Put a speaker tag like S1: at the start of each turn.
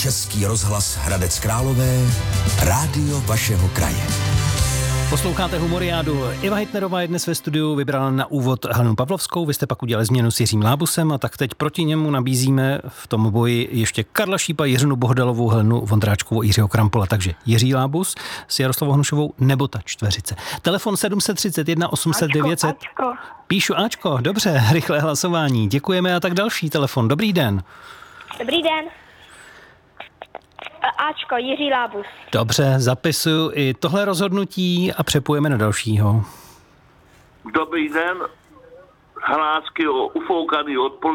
S1: Český rozhlas Hradec Králové, rádio vašeho kraje.
S2: Posloucháte Humoriádu. Iva Hitnerová je dnes ve studiu, vybrala na úvod Helenu Pavlovskou, vy jste pak udělali změnu s Jiřím Lábusem a tak teď proti němu nabízíme v tom boji ještě Karla Šípa, Jiřinu Bohdalovou, Helenu Vondráčkovou, Jiřího Krampola, takže Jiří Lábus s Jaroslavou Hnušovou nebo ta čtveřice. Telefon 731 800 900. Píšu Ačko, dobře, rychlé hlasování. Děkujeme a tak další telefon. Dobrý den.
S3: Dobrý den. Ačko, Jiří Lábus.
S2: Dobře, zapisuju i tohle rozhodnutí a přepojeme na dalšího.
S4: Dobrý den, hlásky o ufoukaný odpoledne.